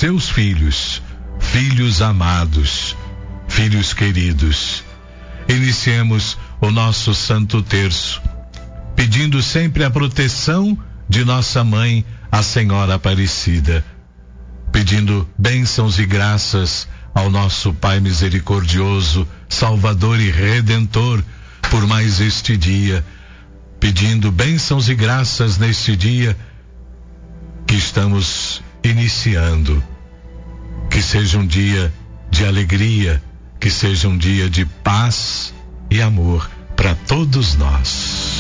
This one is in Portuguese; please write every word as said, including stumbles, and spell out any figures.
teus filhos, filhos amados, filhos queridos. Iniciemos o nosso Santo Terço, pedindo sempre a proteção de nossa mãe, a Senhora Aparecida, pedindo bênçãos e graças ao nosso Pai misericordioso, Salvador e Redentor, por mais este dia, pedindo bênçãos e graças neste dia que estamos iniciando. Que seja um dia de alegria, que seja um dia de paz e amor para todos nós.